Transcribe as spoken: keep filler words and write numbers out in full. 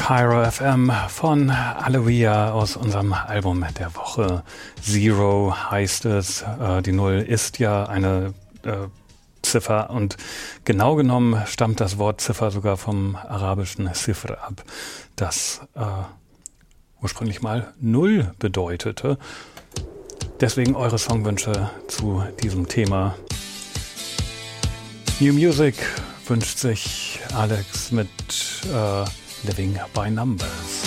Cairo F M von Aloia aus unserem Album der Woche. Zero heißt es. Äh, die Null ist ja eine äh, Ziffer und genau genommen stammt das Wort Ziffer sogar vom arabischen Sifr ab, das äh, ursprünglich mal Null bedeutete. Deswegen eure Songwünsche zu diesem Thema. New Music wünscht sich Alex mit äh, Living by Numbers.